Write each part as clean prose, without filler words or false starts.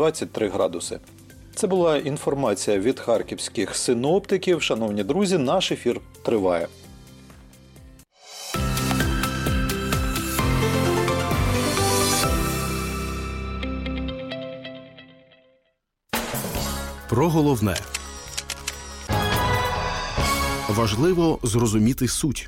23 градуси. Це була інформація від харківських синоптиків. Шановні друзі, наш ефір триває. Про головне. Важливо зрозуміти суть.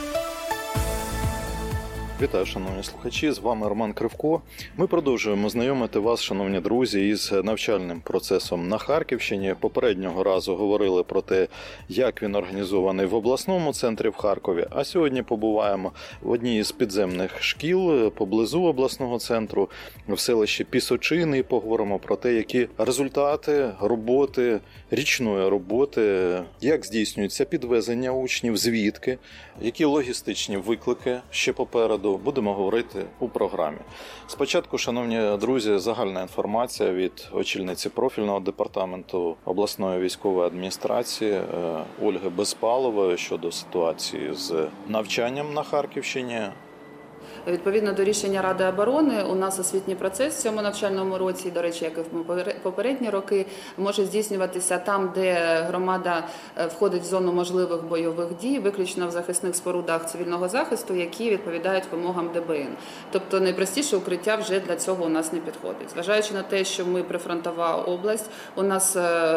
Вітаю, шановні слухачі, з вами Роман Кривко. Ми продовжуємо знайомити вас, шановні друзі, із навчальним процесом на Харківщині. Попереднього разу говорили про те, як він організований в обласному центрі в Харкові, а сьогодні побуваємо в одній із підземних шкіл поблизу обласного центру, в селищі Пісочини, і поговоримо про те, які результати роботи, річної роботи, як здійснюється підвезення учнів, звідки, які логістичні виклики ще попереду. Будемо говорити у програмі. Спочатку, шановні друзі, загальна інформація від очільниці профільного департаменту обласної військової адміністрації Ольги Безпалової щодо ситуації з навчанням на Харківщині. Відповідно до рішення Ради оборони, у нас освітній процес в цьому навчальному році, до речі, як і в попередні роки, може здійснюватися там, де громада входить в зону можливих бойових дій, виключно в захисних спорудах цивільного захисту, які відповідають вимогам ДБН. Тобто найпростіше укриття вже для цього у нас не підходить. Зважаючи на те, що ми прифронтова область, у нас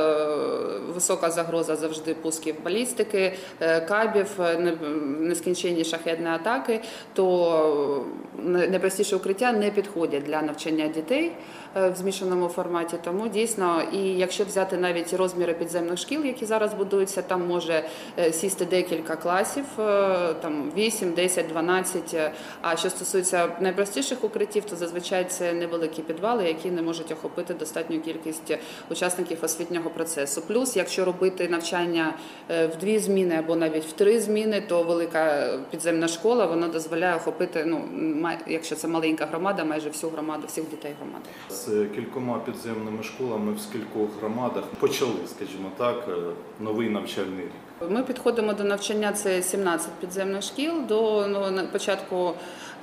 висока загроза завжди пусків балістики, кабів, нескінченні шахедні атаки, то найпростіше укриття не підходять для навчання дітей в змішаному форматі. Тому дійсно, і якщо взяти навіть розміри підземних шкіл, які зараз будуються, там може сісти декілька класів, там 8, 10, 12. А що стосується найпростіших укриттів, то зазвичай це невеликі підвали, які не можуть охопити достатню кількість учасників освітнього процесу. Плюс, якщо робити навчання в 2 зміни або навіть в 3 зміни, то велика підземна школа, вона дозволяє охопити, якщо це маленька громада, майже всю громаду, всіх дітей громади. З кількома підземними школами в скількох громадах почали, скажімо так, новий навчальний рік. Ми підходимо до навчання, це 17 підземних шкіл. До початку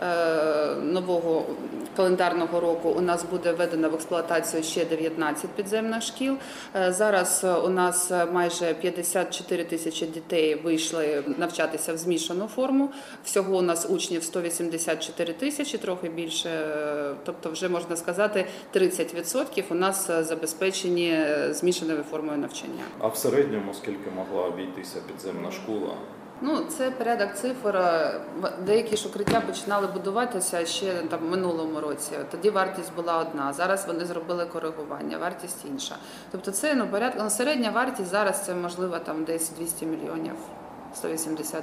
нового календарного року у нас буде введено в експлуатацію ще 19 підземних шкіл. Зараз у нас майже 54 тисячі дітей вийшли навчатися в змішану форму. Всього у нас учнів 184 тисячі, трохи більше, тобто вже можна сказати 30% у нас забезпечені змішаною формою навчання. А в середньому скільки могла обійтися підземна школа? Це порядок цифр. Деякі ж укриття починали будуватися ще в минулому році. Тоді вартість була одна. Зараз вони зробили коригування, вартість інша. Тобто це середня вартість зараз це можливо десь 200 мільйонів, 180-200.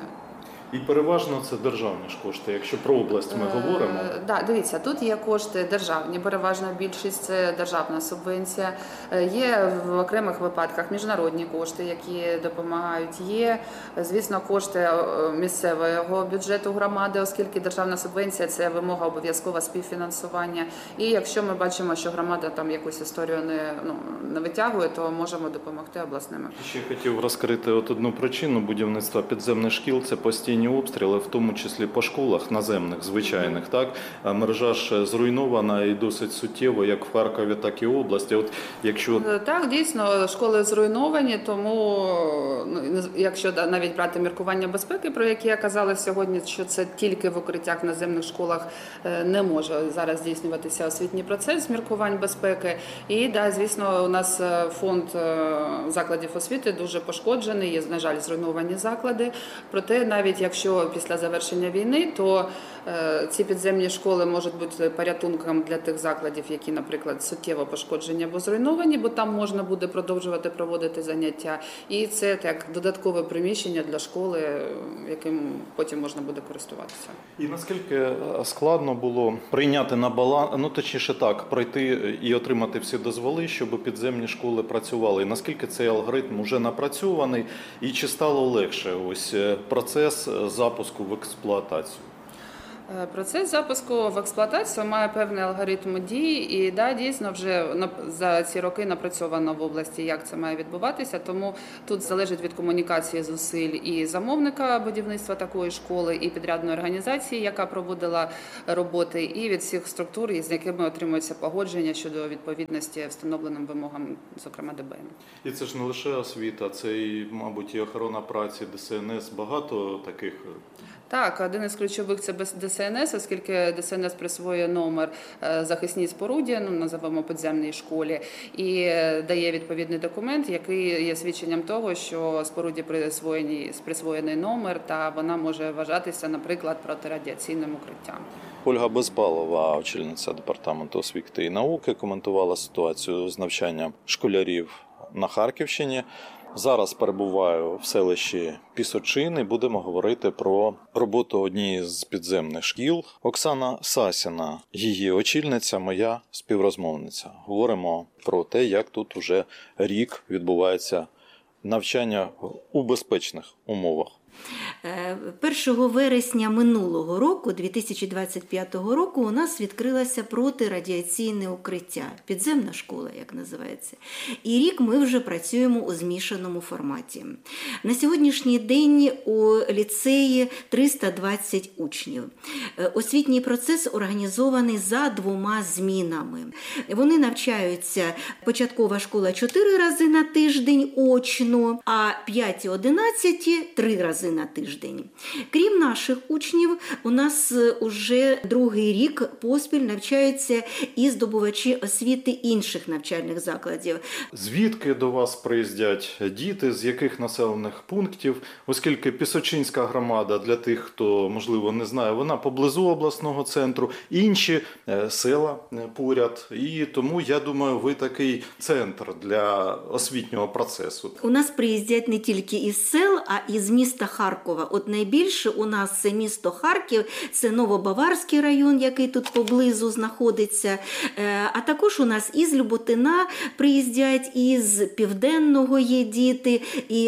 І переважно це державні ж кошти, якщо про область ми говоримо. Так, дивіться, тут є кошти державні, переважна більшість це державна субвенція. Є в окремих випадках міжнародні кошти, які допомагають. Є, звісно, кошти місцевого бюджету громади, оскільки державна субвенція – це вимога обов'язкового співфінансування. І якщо ми бачимо, що громада якусь історію не витягує, то можемо допомогти обласними. Ще хотів розкрити одну причину будівництва підземних шкіл – це постійні обстріли, в тому числі по школах наземних, звичайних. Так? Мережа ж зруйнована і досить суттєво, як в Харкові, так і в області. Так, дійсно, школи зруйновані, тому якщо навіть брати міркування безпеки, про які я казала сьогодні, що це тільки в укриттях в наземних школах не може зараз здійснюватися освітній процес з міркувань безпеки. І, звісно, у нас фонд закладів освіти дуже пошкоджений, є, на жаль, зруйновані заклади. Проте навіть якщо після завершення війни, то ці підземні школи можуть бути порятунком для тих закладів, які, наприклад, суттєво пошкоджені або зруйновані, бо там можна буде продовжувати проводити заняття. І це як додаткове приміщення для школи, яким потім можна буде користуватися. І наскільки складно було прийняти на баланс, точніше так, пройти і отримати всі дозволи, щоб підземні школи працювали? І наскільки цей алгоритм вже напрацьований? І чи стало легше ось процес запуску в експлуатацію? Процес запуску в експлуатацію має певний алгоритм дій, і дійсно вже за ці роки напрацьовано в області, як це має відбуватися. Тому тут залежить від комунікації зусиль і замовника будівництва такої школи, і підрядної організації, яка проводила роботи, і від всіх структур, з якими отримується погодження щодо відповідності встановленим вимогам, зокрема ДБН. І це ж не лише освіта, це і, мабуть, і охорона праці, ДСНС, багато таких. Так, один із ключових – це ДСНС, оскільки ДСНС присвоює номер захисній споруді, називаємо підземній школі, і дає відповідний документ, який є свідченням того, що споруді присвоєний номер, та вона може вважатися, наприклад, протирадіаційним укриттям. Ольга Безпалова, очільниця департаменту освіти і науки, коментувала ситуацію з навчанням школярів на Харківщині. Зараз перебуваю в селищі Пісочин і будемо говорити про роботу однієї з підземних шкіл. Оксана Сасіна, її очільниця, моя співрозмовниця. Говоримо про те, як тут уже рік відбувається навчання у безпечних умовах. 1 вересня минулого року, 2025 року, у нас відкрилося протирадіаційне укриття, підземна школа, як називається. І рік ми вже працюємо у змішаному форматі. На сьогоднішній день у ліцеї 320 учнів. Освітній процес організований за 2 змінами. Вони навчаються, початкова школа 4 рази на тиждень очно, а 5-11 – 3 рази на тиждень. Крім наших учнів, у нас уже другий рік поспіль навчаються і здобувачі освіти інших навчальних закладів. Звідки до вас приїздять діти, з яких населених пунктів? Оскільки Пісочинська громада, для тих, хто, можливо, не знає, вона поблизу обласного центру, інші села поряд. І тому, я думаю, ви такий центр для освітнього процесу. У нас приїздять не тільки із сел, а із міста Харкова. От найбільше у нас це місто Харків, це Новобаварський район, який тут поблизу знаходиться. А також у нас із Люботина приїздять, із Південного є діти, і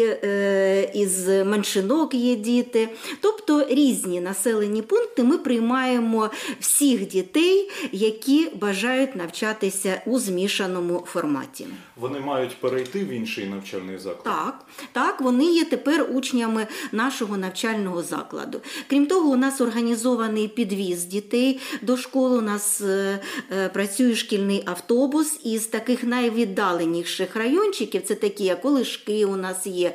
із Меншинок є діти. Тобто різні населені пункти ми приймаємо всіх дітей, які бажають навчатися у змішаному форматі. Вони мають перейти в інший навчальний заклад? Так, вони є тепер учнями нашого навчального закладу. Крім того, у нас організований підвіз дітей до школи, у нас працює шкільний автобус із таких найвіддаленіших райончиків, це такі, як Олешки у нас є,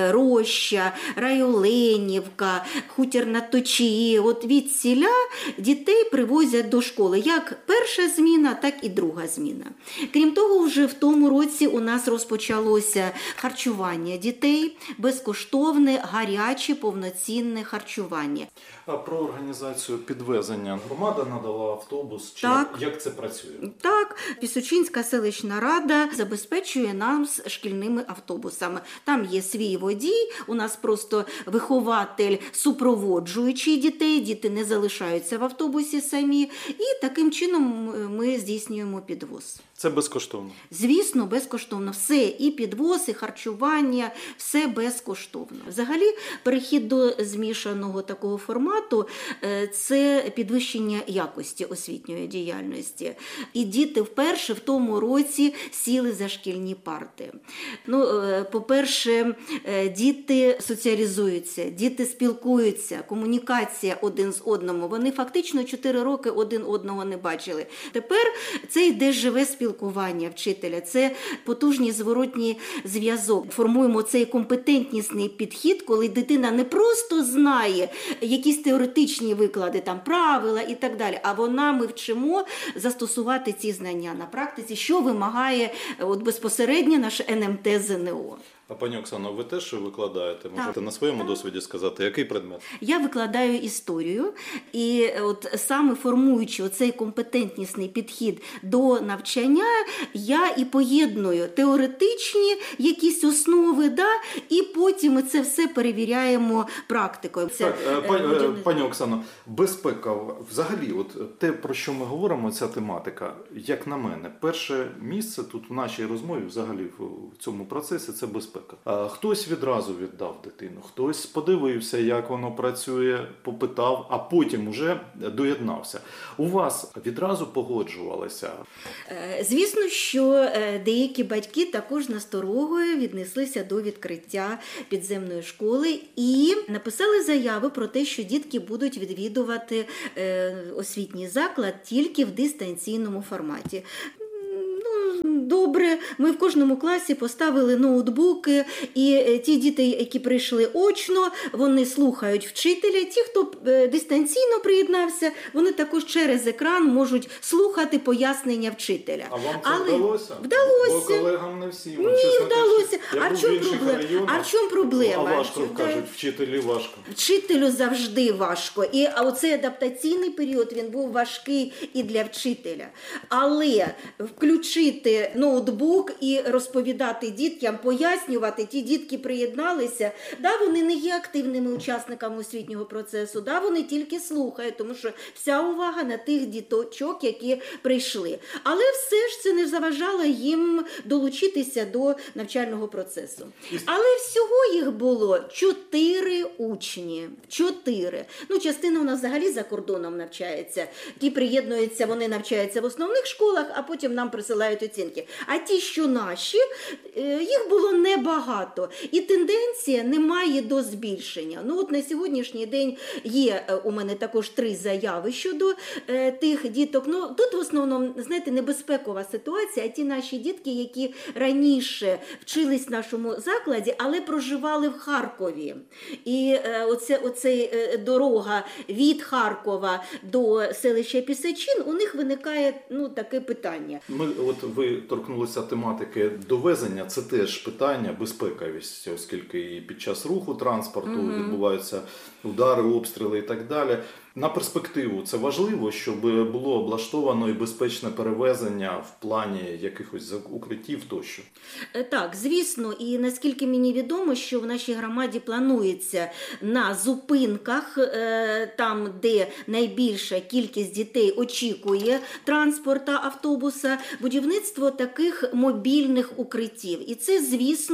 Роща, Райоленівка, Хутір на Точії. От від сіля дітей привозять до школи, як перша зміна, так і друга зміна. Крім того, вже в тому році у нас розпочалося харчування дітей, безкоштовне, гаряче, повноцінне харчування. А про організацію підвезення громада надала автобус? Чи Так. як це працює? Так, Пісочинська селищна рада забезпечує нас шкільними автобусами. Там є свій водій, у нас просто вихователь, супроводжуючий дітей, діти не залишаються в автобусі самі, і таким чином ми здійснюємо підвоз. Це безкоштовно? Звісно, безкоштовно. Все, і підвоз, і харчування, все безкоштовно. Взагалі, перехід до змішаного такого формату – це підвищення якості освітньої діяльності. І діти вперше в тому році сіли за шкільні парти. По-перше, діти соціалізуються, діти спілкуються, комунікація один з одним. Вони фактично 4 роки один одного не бачили. Тепер це йде живе спілкування вчителя, це потужний зворотній зв'язок. Формуємо цей компетентнісний підхід, коли дитина не просто знає якісь теоретичні виклади, там правила і так далі, а ми вчимо застосувати ці знання на практиці, що вимагає безпосередньо наш НМТ ЗНО. А пані Оксано, ви теж викладаєте? Можете на своєму досвіді сказати, який предмет? Я викладаю історію, і саме формуючи оцей компетентнісний підхід до навчання, я і поєдную теоретичні якісь основи, і потім ми це все перевіряємо практикою. Пані Оксано, безпека, взагалі, те, про що ми говоримо, ця тематика, як на мене, перше місце тут в нашій розмові, взагалі в цьому процесі, це безпека. безпека. Хтось відразу віддав дитину, хтось подивився, як воно працює, попитав, а потім уже доєднався. У вас відразу погоджувалися? Звісно, що деякі батьки також насторогою віднеслися до відкриття підземної школи і написали заяви про те, що дітки будуть відвідувати освітній заклад тільки в дистанційному форматі. Добре, ми в кожному класі поставили ноутбуки, і ті діти, які прийшли очно, вони слухають вчителя. Ті, хто дистанційно приєднався, вони також через екран можуть слухати пояснення вчителя. А вам це вдалося? Вдалося. Бо колегам не всім. Ні, вдалося. А в чому проблема? А важко, кажуть, вчителі важко. Вчителю завжди важко. І оцей адаптаційний період, він був важкий і для вчителя. Але включити ноутбук і розповідати діткам, пояснювати, ті дітки приєдналися, да, вони не є активними учасниками освітнього процесу, да, вони тільки слухають, тому що вся увага на тих діточок, які прийшли. Але все ж це не заважало їм долучитися до навчального процесу. Але всього їх було 4 учні. 4. Частина у нас взагалі за кордоном навчається. Ті приєднуються, вони навчаються в основних школах, а потім нам присилають оцінки. А ті, що наші, їх було небагато. І тенденція не має до збільшення. На сьогоднішній день є у мене також 3 заяви щодо тих діток. Тут в основному, знаєте, небезпекова ситуація. Ті наші дітки, які раніше вчились в нашому закладі, але проживали в Харкові. І оця дорога від Харкова до селища Пісачин, у них виникає таке питання. Ви торкнулися тематики довезення, це теж питання безпековість, оскільки і під час руху транспорту відбуваються удари, обстріли і так далі. На перспективу це важливо, щоб було облаштовано і безпечне перевезення в плані якихось укриттів тощо? Так, звісно, і наскільки мені відомо, що в нашій громаді планується на зупинках, там, де найбільша кількість дітей очікує транспорта, автобуса, будівництво таких мобільних укриттів. І це,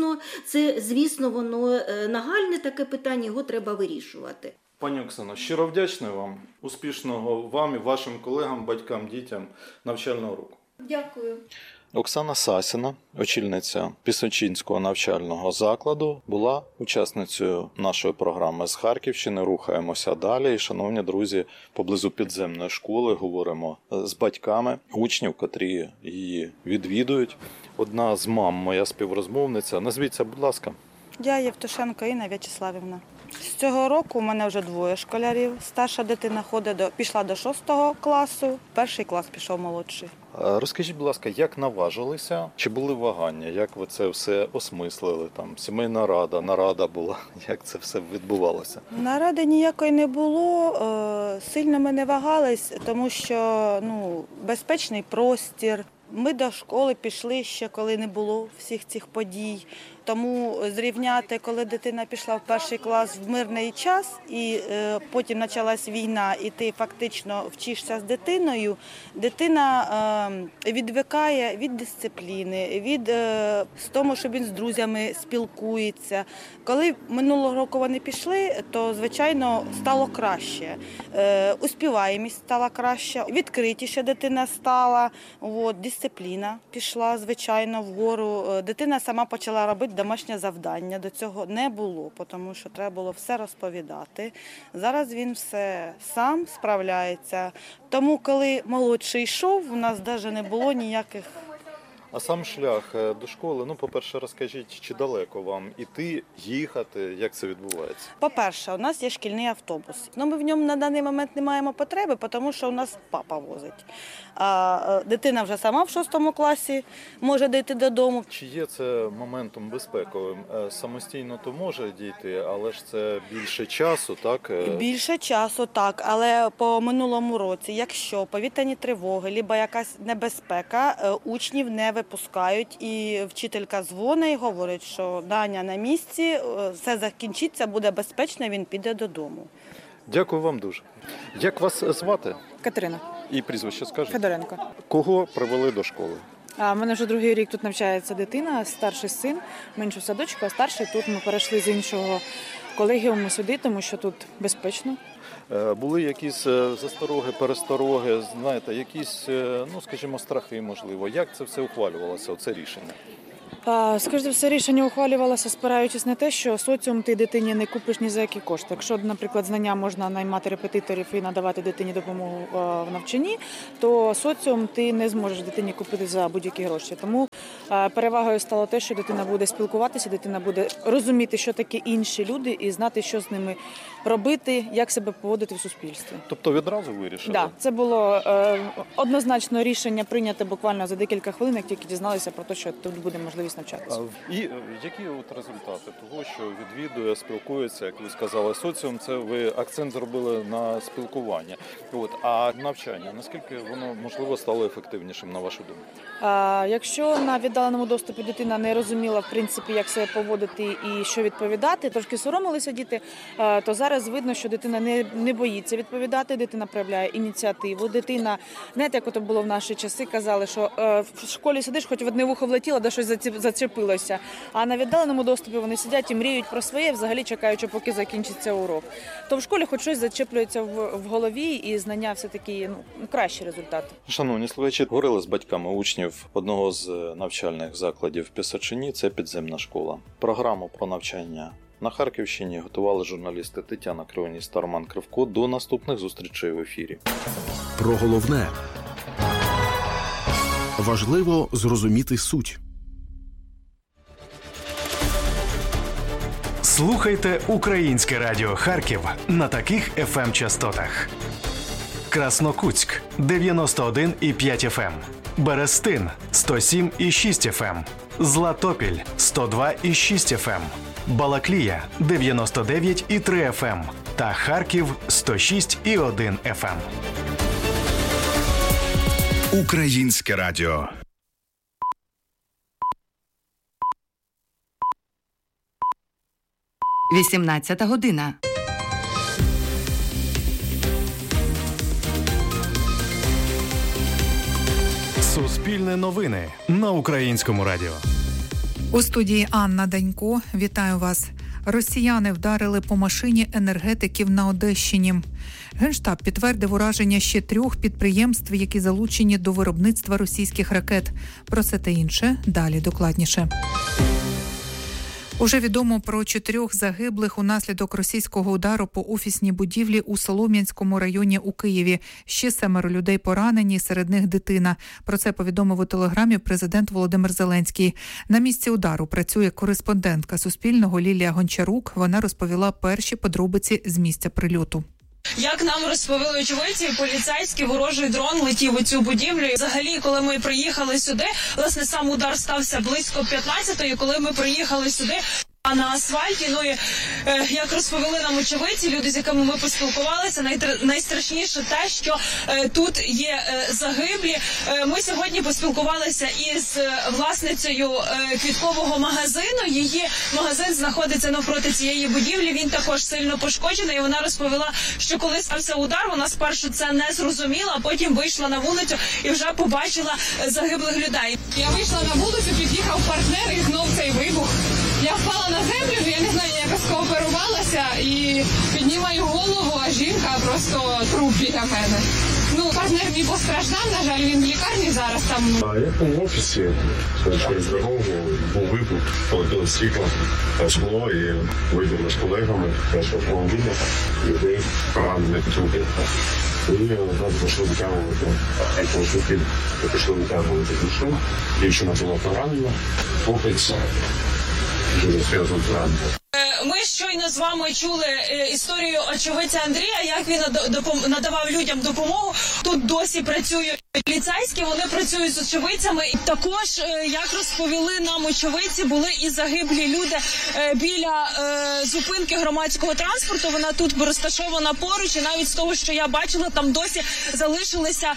звісно, воно нагальне таке питання, його треба вирішувати. Пані Оксано, щиро вдячний вам. Успішного вам і вашим колегам, батькам, дітям навчального року. Дякую. Оксана Сасіна, очільниця Пісочинського навчального закладу, була учасницею нашої програми з Харківщини. Рухаємося далі. І, шановні друзі, поблизу підземної школи говоримо з батьками учнів, котрі її відвідують. Одна з мам, моя співрозмовниця. Назвіться, будь ласка. Я Євтушенко Інна В'ячеславівна. З цього року у мене вже 2 школярів. Старша дитина пішла до 6 класу, 1 клас пішов молодший. Розкажіть, будь ласка, як наважилися? Чи були вагання? Як ви це все осмислили? Там сімейна нарада була? Як це все відбувалося? Наради ніякої не було. Сильно ми не вагались, тому що безпечний простір. Ми до школи пішли ще, коли не було всіх цих подій. Тому зрівняти, коли дитина пішла в 1 клас в мирний час, і потім почалась війна, і ти фактично вчишся з дитиною, дитина відвикає від дисципліни, від того, що він з друзями спілкується. Коли минулого року вони пішли, то, звичайно, стало краще. Успіваємість стала краще, відкритіше дитина стала, дисципліна пішла, звичайно, вгору. Дитина сама почала робити домашнє завдання, до цього не було, тому що треба було все розповідати. Зараз він все сам справляється. Тому, коли молодший йшов, у нас навіть не було ніяких... А сам шлях до школи, по-перше, розкажіть, чи далеко вам іти, їхати, як це відбувається? По-перше, у нас є шкільний автобус. Ми в ньому на даний момент не маємо потреби, тому що у нас папа возить. А дитина вже сама в 6 класі може дійти додому. Чи є це моментом безпековим? Самостійно то може дійти, але ж це більше часу, так? Більше часу, так. Але по минулому році, якщо повітряні тривоги, або якась небезпека, учнів не випускають, і вчителька дзвонить і говорить, що Даня на місці, все закінчиться, буде безпечно, він піде додому. Дякую вам дуже. Як вас звати? Катерина І прізвище скажіть? Федоренко. Кого привели до школи? У мене вже другий рік тут навчається дитина, старший син, менший в садочку, а старший тут. Ми перейшли з іншого колегіуму сюди, тому що тут безпечно. Були якісь застороги, перестороги, знаєте, якісь, скажімо, страхи, можливо. Як це все ухвалювалося, оце рішення? Скажімо за все, рішення ухвалювалося, спираючись на те, що соціум ти дитині не купиш ні за які кошти. Якщо, наприклад, знання можна наймати репетиторів і надавати дитині допомогу в навчанні, то соціум ти не зможеш дитині купити за будь-які гроші. Тому перевагою стало те, що дитина буде спілкуватися, дитина буде розуміти, що таке інші люди і знати, що з ними робити, як себе поводити в суспільстві. Тобто відразу вирішили? Так, це було однозначно рішення прийняте буквально за декілька хвилин, як тільки дізналися про те, що тут буде можливість навчатися. І які результати того, що відвідує, спілкується, як ви сказали, соціум, це ви акцент зробили на спілкування. А навчання, наскільки воно, можливо, стало ефективнішим, на вашу думку? Якщо на віддаленому доступі дитина не розуміла, в принципі, як себе поводити і що відповідати, трошки соромилися діти, то зараз видно, що дитина не боїться відповідати, дитина проявляє ініціативу, дитина, знаєте, як ото було в наші часи, казали, що в школі сидиш, хоч в одне вухо влетіло, де щось зачепилося, а на віддаленому доступі вони сидять і мріють про своє, взагалі чекаючи, поки закінчиться урок. То в школі хоч щось зачеплюється в голові і знання все-таки кращі результати. Шановні слухачі, говорили з батьками учнів одного з навчальних закладів в Пісочині, це підземна школа. Програму про навчання на Харківщині готували журналісти Тетяна Кривоніс та Роман Кривко. До наступних зустрічей в ефірі. Про головне. Важливо зрозуміти суть. Слухайте Українське радіо Харків на таких FM-частотах. Краснокутськ – 91,5 FM. Берестин – 107,6 FM. Златопіль – 102,6 FM. Балаклія – 99,3 FM. Та Харків – 106,1 FM. Українське радіо. Вісімнадцята година. Суспільне новини на Українському радіо. У студії Анна Данько. Вітаю вас. Росіяни вдарили по машині енергетиків на Одещині. Генштаб підтвердив ураження ще 3 підприємств, які залучені до виробництва російських ракет. Про це та інше далі докладніше. Уже відомо про 4 загиблих унаслідок російського удару по офісній будівлі у Солом'янському районі у Києві. Ще 7 людей поранені, серед них дитина. Про це повідомив у телеграмі президент Володимир Зеленський. На місці удару працює кореспондентка Суспільного Лілія Гончарук. Вона розповіла перші подробиці з місця прильоту. Як нам розповіли очевидці, поліцейський ворожий дрон летів у цю будівлю. І взагалі, коли ми приїхали сюди, власне, сам удар стався близько 15-ї, коли ми приїхали сюди, а на асфальті, як розповіли нам очевидці, люди, з якими ми поспілкувалися, найстрашніше те, що тут є загиблі. Ми сьогодні поспілкувалися із власницею квіткового магазину. Її магазин знаходиться навпроти цієї будівлі, він також сильно пошкоджений. І вона розповіла, що коли стався удар, вона спершу це не зрозуміла, а потім вийшла на вулицю і вже побачила загиблих людей. Я вийшла на вулицю, під'їхав партнер і знов цей вибух. Я впала на землю, я не знаю, я якось скооперувалася і піднімаю голову, а жінка просто труп біля мене. Партнер мій постраждав, на жаль, він в лікарні зараз там. Я був в офісі, через дорогу був вибух, полетіло світло, скло і вийдемо з колегами, першого автомобіля, людей поранених трупів. І одразу пішли витягувати, пішли витягувати душу, дівчина була поранена, хлопець дуже серйозно поранений. Ми щойно з вами чули історію очевидця Андрія, як він надавав людям допомогу. Тут досі працюють поліцейські, вони працюють з очевидцями. І також, як розповіли нам очевидці, були і загиблі люди біля зупинки громадського транспорту. Вона тут розташована поруч, і навіть з того, що я бачила, там досі залишилися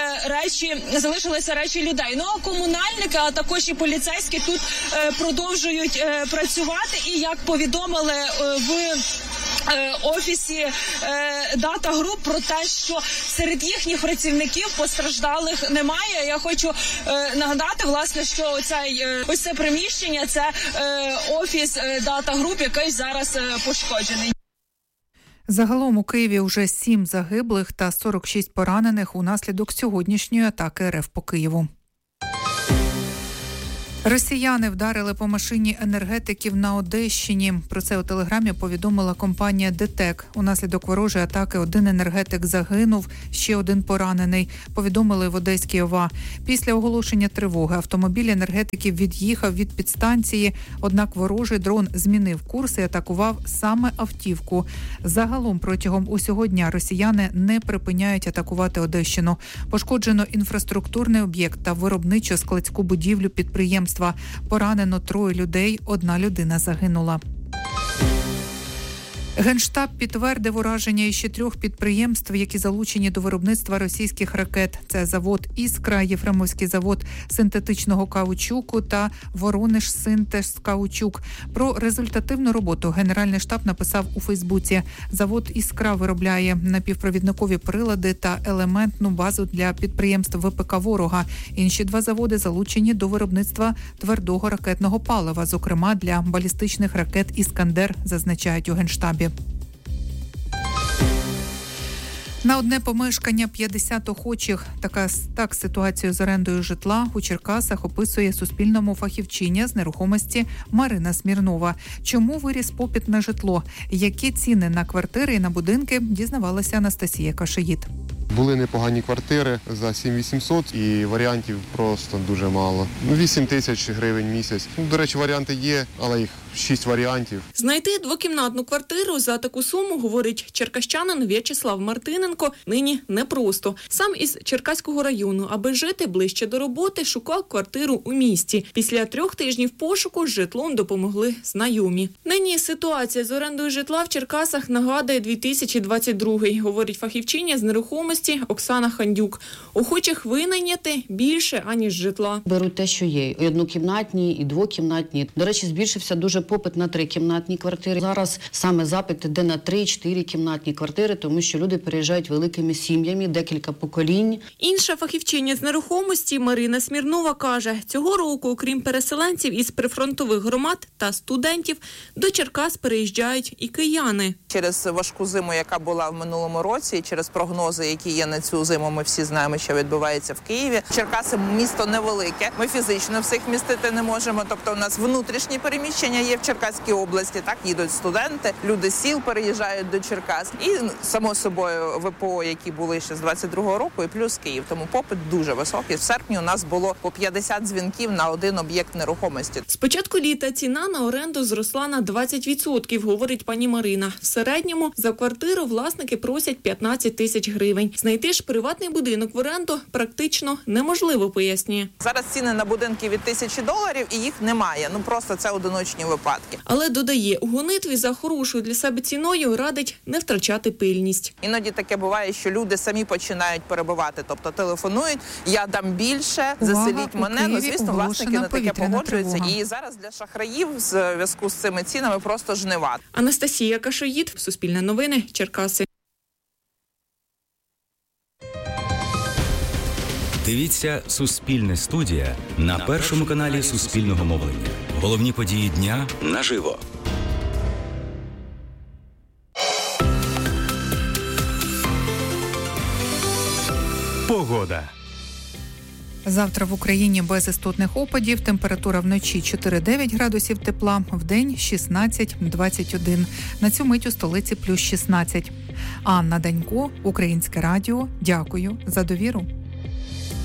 речі людей. А комунальники, а також і поліцейські тут продовжують працювати. І як повідомили офісі Data Group про те, що серед їхніх працівників постраждалих немає. Я хочу нагадати, власне, що ось це приміщення – це офіс Data Group, який зараз пошкоджений. Загалом у Києві вже 7 загиблих та 46 поранених унаслідок сьогоднішньої атаки РФ по Києву. Росіяни вдарили по машині енергетиків на Одещині. Про це у Телеграмі повідомила компанія ДТЕК. Унаслідок ворожої атаки один енергетик загинув, ще один поранений, повідомили в Одеській ОВА. Після оголошення тривоги автомобіль енергетиків від'їхав від підстанції, однак ворожий дрон змінив курс і атакував саме автівку. Загалом протягом усього дня росіяни не припиняють атакувати Одещину. Пошкоджено інфраструктурний об'єкт та виробничо-складську будівлю підприємств. Поранено 3 людей, 1 людина загинула. Генштаб підтвердив ураження іще 3 підприємств, які залучені до виробництва російських ракет. Це завод «Іскра», Єфремовський завод синтетичного каучуку та Воронеж-Синтез-Каучук. Про результативну роботу Генеральний штаб написав у Фейсбуці. Завод «Іскра» виробляє напівпровідникові прилади та елементну базу для підприємств ВПК ворога. Інші 2 заводи залучені до виробництва твердого ракетного палива, зокрема для балістичних ракет «Іскандер», зазначають у Генштабі. На одне помешкання 50 охочих. Так ситуацію з орендою житла у Черкасах описує Суспільному фахівчиня з нерухомості Марина Смірнова. Чому виріс попит на житло? Які ціни на квартири і на будинки, дізнавалася Анастасія Кашиїд. Були непогані квартири за 7800 і варіантів просто дуже мало. 8 тисяч гривень місяць. До речі, варіанти є, але їх 6 варіантів. Знайти двокімнатну квартиру за таку суму, говорить черкащанин В'ячеслав Мартиненко, нині непросто. Сам із Черкаського району, аби жити ближче до роботи, шукав квартиру у місті. Після 3 тижнів пошуку з житлом допомогли знайомі. Нині ситуація з орендою житла в Черкасах нагадує 2022, говорить фахівчиня з нерухомості Оксана Хандюк. Охочих винайняти більше, аніж житла. Беруть те, що є. І однокімнатні, і двокімнатні. До речі, збільшився дуже попит на 3-кімнатні квартири. Зараз саме запит іде на 3-4 кімнатні квартири, тому що люди переїжджають великими сім'ями, декілька поколінь. Інша фахівчиня з нерухомості Марина Смірнова каже, цього року, окрім переселенців із прифронтових громад та студентів, до Черкас переїжджають і кияни. Через важку зиму, яка була в минулому році, і через прогнози, які є на цю зиму, ми всі знаємо, що відбувається в Києві. Черкаси – місто невелике, ми фізично всіх містити не можемо, тобто у нас внутрішні переміщення є в Черкаській області, так, їдуть студенти, люди з сіл переїжджають до Черкас. І, само собою, ВПО, які були ще з 22-го року, і плюс Київ. Тому попит дуже високий. В серпні у нас було по 50 дзвінків на один об'єкт нерухомості. З початку літа ціна на оренду зросла на 20%, говорить пані Марина. В середньому за квартиру власники просять 15 тисяч гривень. Знайти ж приватний будинок в оренду практично неможливо, пояснює. Зараз ціни на будинки від $1000 і їх немає. Просто це одиночні випадки. Але додає, у гонитві за хорошою для себе ціною радить не втрачати пильність. Іноді таке буває, що люди самі починають перебивати, тобто телефонують, я дам більше, заселіть мене. Звісно, власники на таке погоджуються. І зараз для шахраїв в зв'язку з цими цінами просто жнива. Анастасія Кашиїд, Суспільне новини, Черкаси. Дивіться «Суспільне студія» на першому каналі Суспільного мовлення. Головні події дня наживо. Погода. Завтра в Україні без істотних опадів. Температура вночі 4-9 градусів тепла, вдень 16-21. На цю мить у столиці плюс 16. Анна Данько, Українське радіо. Дякую за довіру.